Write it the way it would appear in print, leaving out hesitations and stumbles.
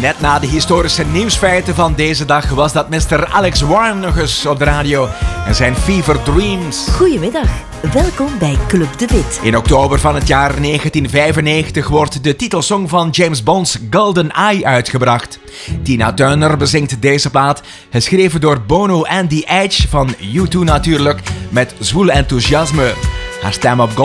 Net na de historische nieuwsfeiten van deze dag was dat Mr. Alex Warren nog eens op de radio en zijn Fever Dreams. Goedemiddag, welkom bij Club de Wit. In oktober van het jaar 1995 wordt de titelsong van James Bond's Golden Eye uitgebracht. Tina Turner bezingt deze plaat, geschreven door Bono en The Edge van U2 natuurlijk, met zwoel enthousiasme. Haar stem op